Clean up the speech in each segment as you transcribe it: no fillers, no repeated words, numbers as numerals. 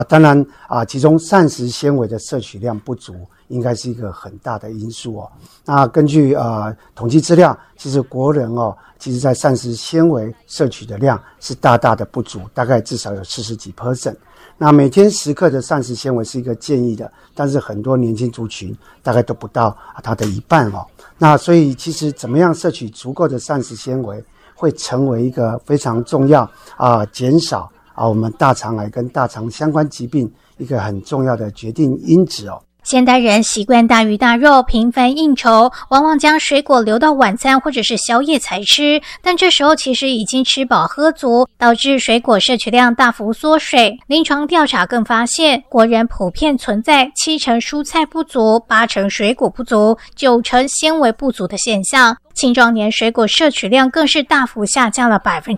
当然其中膳食纤维的摄取量不足应该是一个很大的因素哦。那根据统计资料，其实国人其实在膳食纤维摄取的量是大大的不足，大概至少有40几%。那每天10克的膳食纤维是一个建议的，但是很多年轻族群大概都不到它的一半哦。那所以其实怎么样摄取足够的膳食纤维，会成为一个非常重要减少我们大肠癌跟大肠相关疾病一个很重要的决定因子哦。 现代人习惯大鱼大肉，频繁应酬，往往将水果留到晚餐或者是宵夜才吃，但这时候其实已经吃饱喝足，导致水果摄取量大幅缩水。临床调查更发现，国人普遍存在7成蔬菜不足、8成水果不足、9成纤维不足的现象。青壮年水果摄取量更是大幅下降了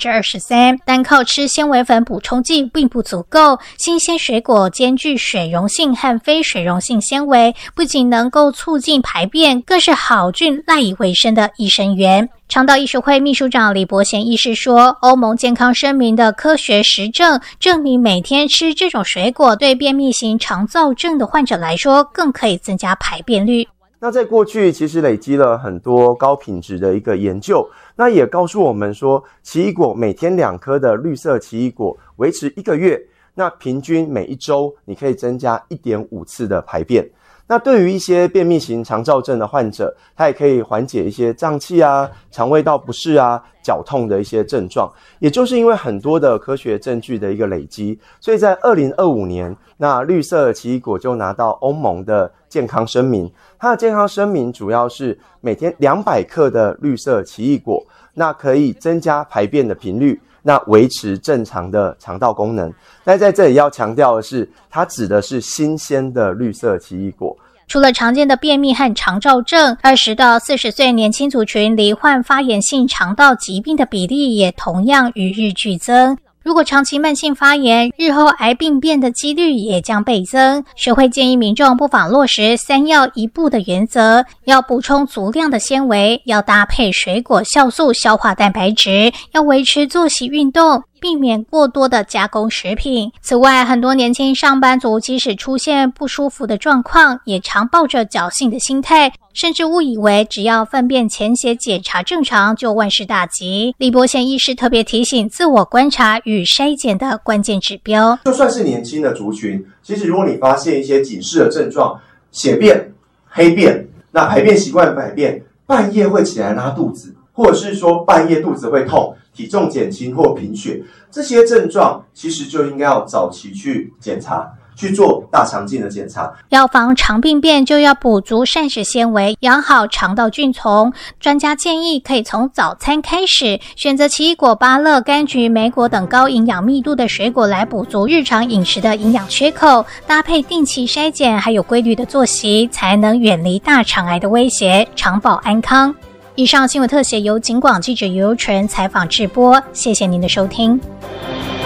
23%， 单靠吃纤维粉补充剂并不足够，新鲜水果兼具水溶性和非水溶性纤维，不仅能够促进排便，更是好菌赖以为生的益生元。肠道医学会秘书长李伯贤医师说，欧盟健康声明的科学实证证明，每天吃这种水果对便秘型肠躁症的患者来说，更可以增加排便率。 那在过去其实累积了很多高品质的一个研究，那也告诉我们说，奇异果每天2颗的绿色奇异果维持1个月，那平均每1周你可以增加 1.5 次的排便。那对于一些便秘型肠躁症的患者，它也可以缓解一些胀气肠胃道不适绞痛的一些症状。也就是因为很多的科学证据的一个累积，所以在2025年，那绿色奇异果就拿到欧盟的健康声明。它的健康声明主要是每天200克的绿色奇异果，那可以增加排便的频率，那维持正常的肠道功能。但在这里要强调的是，它指的是新鲜的绿色奇异果。 除了常见的便秘和肠躁症，20到40岁年轻族群罹患发炎性肠道疾病的比例也同样与日俱增。如果长期慢性发炎，日后癌病变的几率也将倍增。学会建议民众不妨落实3要1不的原则，要补充足量的纤维，要搭配水果酵素消化蛋白质，要维持作息运动，避免过多的加工食品。此外，很多年轻上班族即使出现不舒服的状况，也常抱着侥幸的心态，甚至误以为只要粪便潜血检查正常就万事大吉。李伯贤医师特别提醒自我观察与筛检的关键指标。 就算是年轻的族群，其实如果你发现一些警示的症状，血便、黑便，那排便习惯改变，半夜会起来拉肚子，或者是说半夜肚子会痛，体重减轻或贫血，这些症状其实就应该要早期去检查，去做大肠镜的检查。 要防肠病变，就要补足膳食纤维，养好肠道菌丛。专家建议可以从早餐开始，选择奇异果、芭乐、柑橘、莓果等高营养密度的水果来补足日常饮食的营养缺口，搭配定期筛检还有规律的作息，才能远离大肠癌的威胁，长保安康。以上新闻特写由警广记者尤纯采访制播，谢谢您的收听。